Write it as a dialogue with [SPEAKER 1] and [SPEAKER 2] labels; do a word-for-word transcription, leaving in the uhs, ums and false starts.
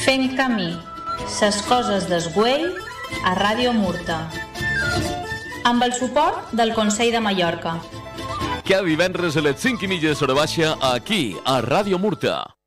[SPEAKER 1] Fent camí, ses coses d'esgüell a Ràdio Murta. Amb el suport del Consell de Mallorca.
[SPEAKER 2] Cada divendres a les cinc i mitja de l'hora baixa, aquí, a Ràdio Murta.